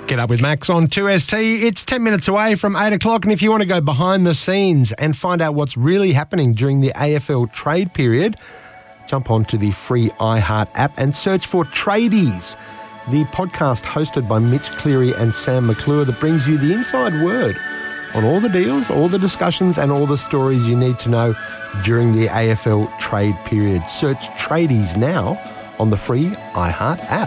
Get up with Max on 2ST. It's 10 minutes away from 8 o'clock, and if you want to go behind the scenes and find out what's really happening during the AFL trade period, jump onto the free iHeart app and search for Tradies, the podcast hosted by Mitch Cleary and Sam McClure that brings you the inside word on all the deals, all the discussions and all the stories you need to know during the AFL trade period. Search Tradies now on the free iHeart app.